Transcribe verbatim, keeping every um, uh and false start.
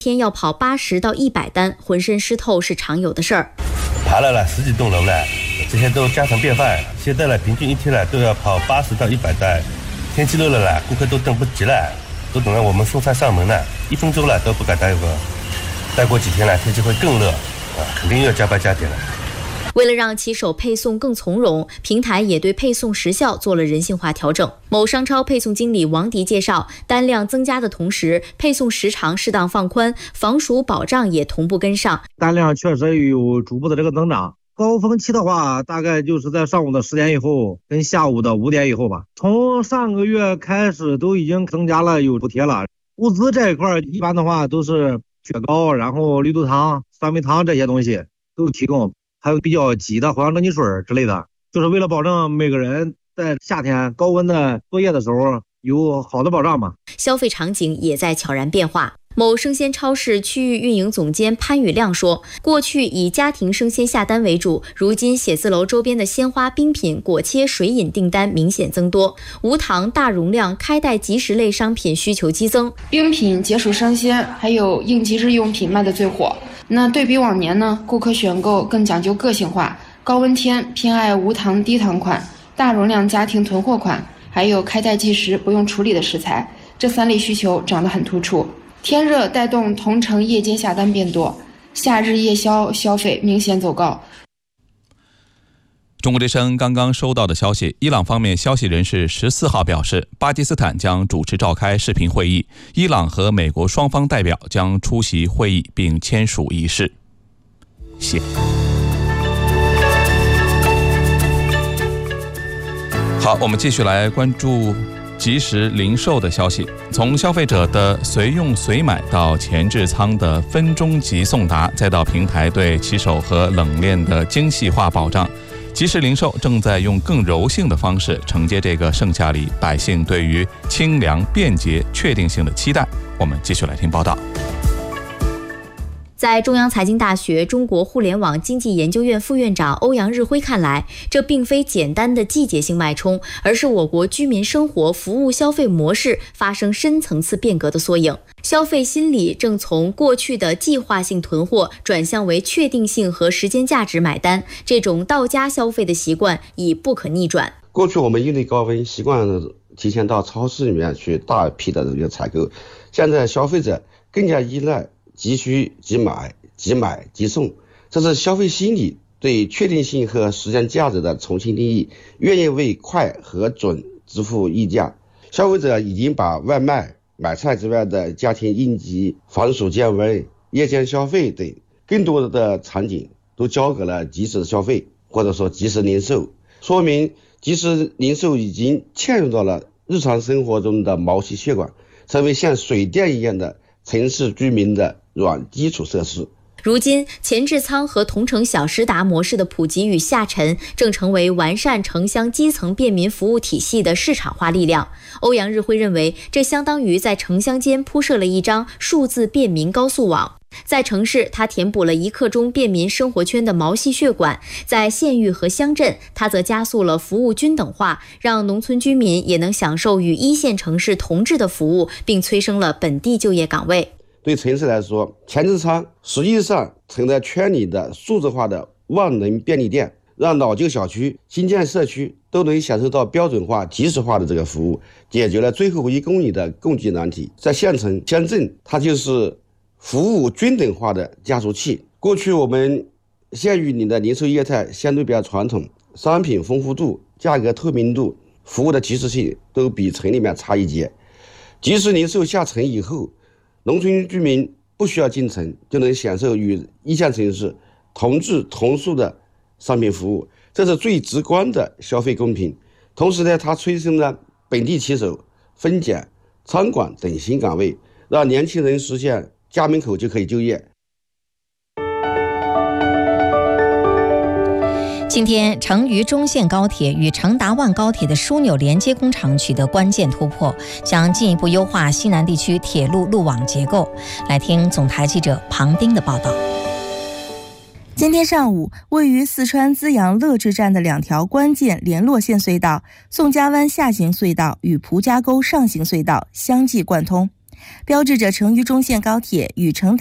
天要跑八十到一百单，浑身湿透是常有的事儿。 爬了了十几栋楼了，这些都家常便饭。现在了，平均一天了都要跑八十到一百单。天气热了啦，顾客都等不及了，都等着我们送菜上门了，一分钟了都不敢待过。再过几天了，天气会更热，啊，肯定要加班加点了。 为了让骑手配送更从容，平台也对配送时效做了人性化调整。某商超配送经理王迪介绍，单量增加的同时，配送时长适当放宽，防暑保障也同步跟上。 单量确实有逐步的这个增长，高峰期的话，大概就是在上午的十点以后，跟下午的五点以后吧。从上个月开始都已经增加了有补贴了。物资这一块一般的话都是雪糕，然后绿豆汤、酸梅汤这些东西都提供。还有比较急的藿香正气水之类的，就是为了保证每个人在夏天高温的作业的时候有好的保障嘛。 消费场景也在悄然变化。某生鲜超市区域运营总监潘宇亮说，过去以家庭生鲜下单为主，如今写字楼周边的鲜花、冰品、果切、水饮订单明显增多，无糖、大容量、开袋即食类商品需求激增， 冰品、解暑生鲜还有应急日用品卖得最火。那对比往年呢，顾客选购更讲究个性化，高温天偏爱无糖低糖款、大容量家庭囤货款，还有开袋即食不用处理的食材，这三类需求涨得很突出。天热带动同城夜间下单变多，夏日夜宵消费明显走高。 中国之声刚刚收到的消息，伊朗方面消息人士十四号表示，巴基斯坦将主持召开视频会议，伊朗和美国双方代表将出席会议并签署仪式。谢。好，我们继续来关注即时零售的消息。从消费者的随用随买到前置仓的分钟即送达，再到平台对骑手和冷链的精细化保障，即时零售正在用更柔性的方式承接这个盛夏里百姓对于清凉、便捷、确定性的期待。我们继续来听报道。 在中央财经大学中国互联网经济研究院副院长欧阳日辉看来，这并非简单的季节性脉冲，而是我国居民生活服务消费模式发生深层次变革的缩影。消费心理正从过去的计划性囤货转向为确定性和时间价值买单，这种到家消费的习惯已不可逆转。 过去我们因为高温习惯提前到超市里面去大批的这个采购，现在消费者更加依赖即需即买，即买即送，这是消费心理对确定性和时间价值的重新定义，愿意为快和准支付溢价。消费者已经把外卖、买菜之外的家庭应急、防暑降温、夜间消费等更多的场景都交给了即时消费，或者说即时零售，说明即时零售已经嵌入到了日常生活中的毛细血管，成为像水电一样的城市居民的软基础设施。 如今，前置仓和同城小时达模式的普及与下沉，正成为完善城乡基层便民服务体系的市场化力量。欧阳日辉认为，这相当于在城乡间铺设了一张数字便民高速网。在城市，它填补了一刻钟便民生活圈的毛细血管；在县域和乡镇，它则加速了服务均等化，让农村居民也能享受与一线城市同质的服务，并催生了本地就业岗位。 对城市来说，前置仓实际上成了圈里的数字化的万能便利店，让老旧小区、新建社区都能享受到标准化、即时化的这个服务，解决了最后一公里的供给难题。在县城、乡镇，它就是服务均等化的加速器。过去我们县域里的零售业态相对比较传统，商品丰富度、价格透明度、服务的及时性都比城里面差一截。即时零售下沉以后，农村居民不需要进城就能享受与一线城市同质同数的商品服务，这是最直观的消费公平。同时呢，它催生了本地骑手、分拣、仓管等新岗位，让年轻人实现家门口就可以就业。 今天，成渝中线高铁与成达万高铁的枢纽连接工程取得关键突破，将进一步优化西南地区铁路路网结构。来听总台记者庞丁的报道。 今天上午，位于四川资阳乐至站的两条关键联络线隧道——宋家湾下行隧道与蒲家沟上行隧道相继贯通。 标志着成渝中线高铁与成达